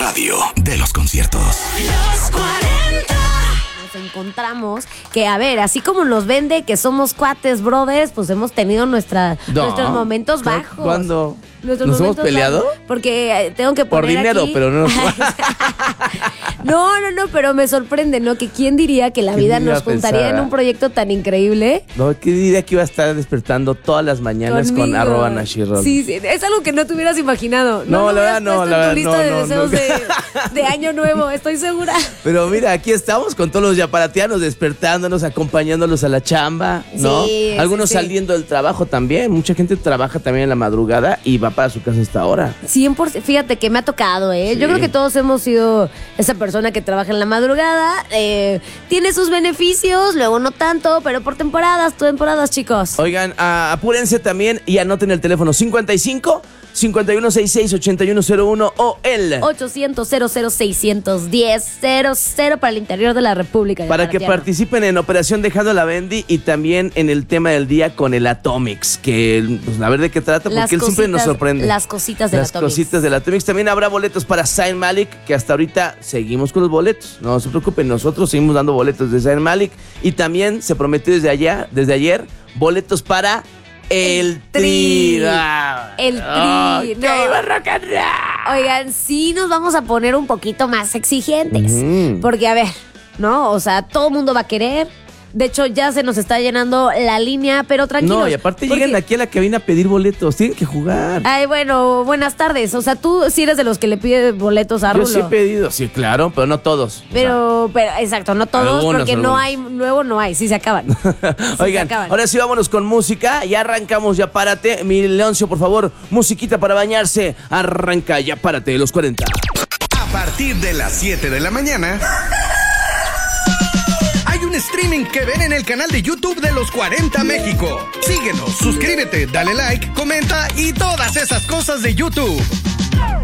radio de los conciertos. Los 40. Nos encontramos que, a ver, así como nos vende que somos cuates, brothers, pues hemos tenido nuestros momentos bajos. ¿Cuándo? Nuestros ¿Nos hemos momentos peleado? bajos, porque tengo que Por poner dinero, aquí... pero no. No, pero me sorprende, ¿no? Que quién diría que la vida ¿Quién iba nos a juntaría pensar, en un proyecto tan increíble. No, ¿qué diría que iba a estar despertando todas las mañanas Conmigo. con @Nashirol? Sí, es algo que no te hubieras imaginado. No, la verdad, no. no, En la tu verdad, lista no, de no, deseos no. de año nuevo, estoy segura. Pero mira, aquí estamos con todos los yaparatianos despertándonos, acompañándolos a la chamba, ¿no? Sí, Algunos sí. saliendo del trabajo también. Mucha gente trabaja también en la madrugada y va para su casa a esta hora. 100%, fíjate que me ha tocado, ¿eh? Sí. Yo creo que todos hemos sido esa persona que trabaja en la madrugada. Tiene sus beneficios, luego no tanto, pero por temporadas, chicos. Oigan, apúrense también y anoten el teléfono 55 5166 8101 o el 800-00-610-00 para el interior de la República. para que Yaparatiano. participen en Operación Dejando la Bendy y también en el tema del día con el Atomics, que pues, a ver de qué trata, porque Las él siempre nos cositas- sorprende. las cositas del Las Atomics. cositas del Atomics. También habrá boletos para Zayn Malik, que hasta ahorita seguimos con los boletos. No se preocupen, nosotros seguimos dando boletos de Zayn Malik. Y también se prometió desde ayer, boletos para el Tri. El Tri. ¡Qué No. rock and roll! Oigan, sí nos vamos a poner un poquito más exigentes. Ujú. Porque, a ver, ¿no? O sea, todo el mundo va a querer. De hecho, ya se nos está llenando la línea, pero tranquilos. No, y aparte porque- llegan aquí a la cabina a pedir boletos. Tienen que jugar. Ay, bueno, buenas tardes. O sea, tú sí eres de los que le pide boletos a Yo Rulo. sí he pedido, sí, claro, pero no todos. Pero, exacto, no todos, Algunos, porque no algunos. hay, nuevo no hay, sí se acaban. Sí se Oigan, acaban. ahora sí vámonos con música. Ya arrancamos, ya párate. Mi Leoncio, por favor, musiquita para bañarse. Arranca, ya párate, los 40. A partir de las 7 de la mañana. Hay un streaming que ven en el canal de YouTube de Los 40 México. Síguenos, suscríbete, dale like, comenta y todas esas cosas de YouTube.